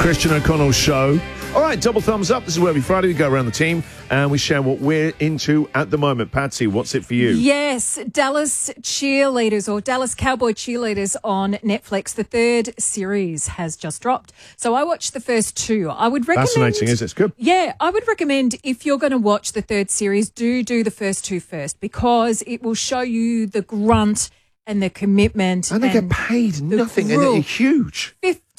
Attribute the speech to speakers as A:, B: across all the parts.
A: Christian O'Connell Show. All right, double thumbs up. This is where every Friday we go around the team and we share what we're into at the moment. Patsy, what's it for you?
B: Yes, Dallas Cheerleaders or Dallas Cowboy Cheerleaders on Netflix. The third series has just dropped. So I watched the first two. I would recommend...
A: Fascinating, is it? It's good.
B: Yeah, I would recommend if you're going to watch the third series, do the first two first because it will show you the grunt and the commitment.
A: And they get paid nothing, and they're huge.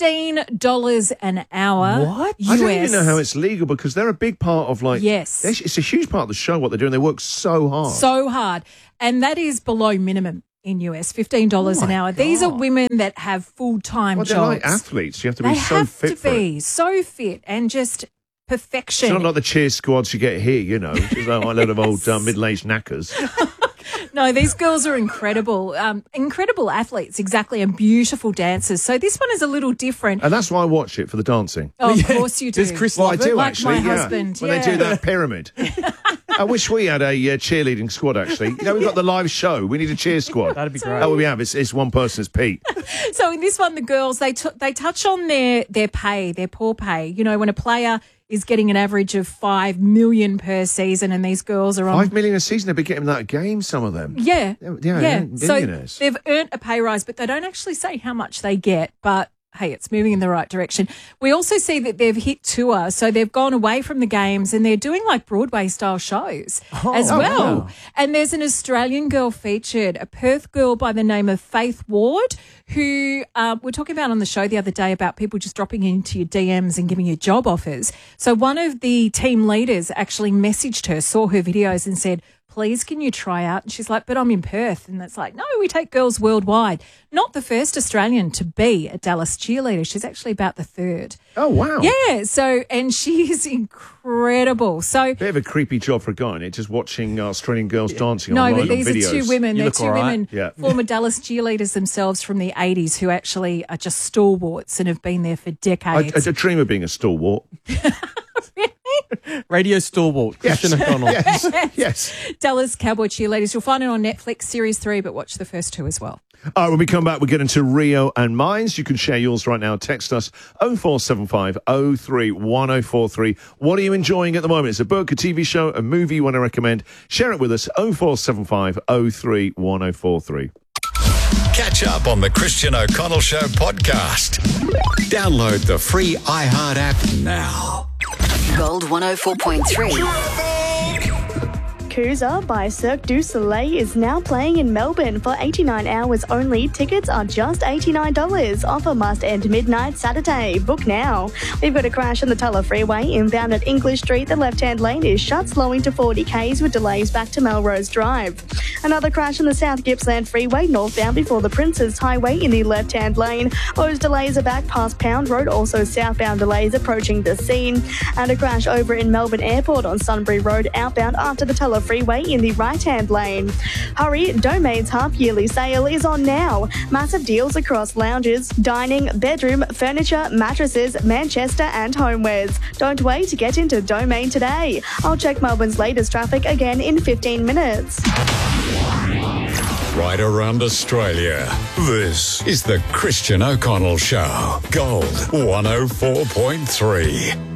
B: $15 an hour.
A: What?
B: US.
A: I don't even know how it's legal because they're a big part of
B: Yes.
A: It's a huge part of the show what they're doing. They work so hard.
B: So hard. And that is below minimum in US, $15 an hour.
A: God.
B: These are women that have full-time jobs.
A: They're like athletes. You have to be so fit for it.
B: So fit and just perfection.
A: It's not like the cheer squads you get here, you know, just like a load of old middle-aged knackers.
B: No, these girls are incredible. Incredible athletes, exactly, and beautiful dancers. So this one is a little different.
A: And that's why I watch it, for the dancing.
B: Oh, of course you do.
C: Does Chris
A: Well, I
C: love
A: do,
C: it?
B: Like
A: actually,
B: my husband,
A: When they do that pyramid. I wish we had a cheerleading squad, actually. You know, we've got the live show. We need a cheer squad.
C: That'd be great.
A: That would we have. It's one person, it's Pete.
B: So in this one, the girls, they touch on their pay, their poor pay. You know, when a player is getting an average of $5 million per season, and these girls are on
A: $5 million a season. They'd be getting that a game. Some of them.
B: Yeah. So
A: millionaires.
B: they've earned a pay rise, but they don't actually say how much they get. But hey, it's moving in the right direction. We also see that they've hit tour, so they've gone away from the games and they're doing like Broadway-style shows as well.
A: Wow.
B: And there's an Australian girl featured, a Perth girl by the name of Faith Ward, who we're talking about on the show the other day about people just dropping into your DMs and giving you job offers. So one of the team leaders actually messaged her, saw her videos and said, please, can you try out? And she's like, but I'm in Perth. And it's like, no, we take girls worldwide. Not the first Australian to be a Dallas cheerleader. She's actually about the third.
A: Oh, wow.
B: Yeah. So, and she is incredible. So,
A: Bit of a creepy job for a guy, isn't it? Just watching Australian girls dancing
B: no,
A: online
B: but these
A: on videos.
B: are two women.
C: You
B: They're
C: look
B: two
C: all right.
B: women,
A: Yeah.
B: former Dallas cheerleaders themselves from the 80s who actually are just stalwarts and have been there for decades.
A: I dream of being a stalwart.
C: Radio stalwart, Christian O'Connell.
A: Yes.
B: Dallas Cowboy Cheerleaders. You'll find it on Netflix, Series 3, but watch the first two as well.
A: All right, when we come back, we'll get into Rio and Mines. You can share yours right now. Text us 0475 03 1043. What are you enjoying at the moment? It's a book, a TV show, a movie you want to recommend. Share it with us, 0475 03 1043.
D: Catch up on the Christian O'Connell Show podcast. Download the free iHeart app now.
E: Gold 104.3.
F: Cruiser by Cirque du Soleil is now playing in Melbourne for 89 hours only. Tickets are just $89. Offer must end midnight Saturday. Book now. We've got a crash on the Tulla Freeway inbound at English Street. The left-hand lane is shut, slowing to 40 k's with delays back to Melrose Drive. Another crash on the South Gippsland Freeway northbound before the Princes Highway in the left-hand lane. Those delays are back past Pound Road. Also southbound delays approaching the scene. And a crash over in Melbourne Airport on Sunbury Road outbound after the Tulla Freeway in the right-hand lane. Hurry, Domain's half-yearly sale is on now. Massive deals across lounges, dining, bedroom, furniture, mattresses, Manchester and homewares. Don't wait to get into Domain today. I'll check Melbourne's latest traffic again in 15 minutes.
D: Right around Australia, this is the Christian O'Connell Show. Gold 104.3.